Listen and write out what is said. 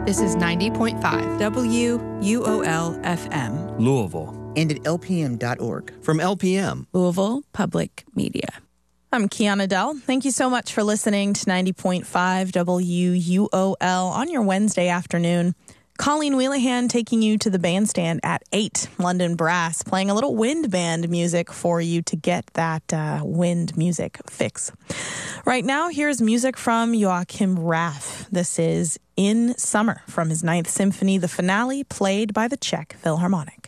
This is 90.5 WUOL-FM. Louisville. And at lpm.org. From LPM. Louisville Public Media. I'm Kiana Dell. Thank you so much for listening to 90.5 WUOL on your Wednesday afternoon. Colleen Wheelahan taking you to the bandstand at 8. London Brass playing a little wind band music for you to get that wind music fix. Right now, here's music from Joachim Raff. This is In Summer from his Ninth Symphony, the finale played by the Czech Philharmonic.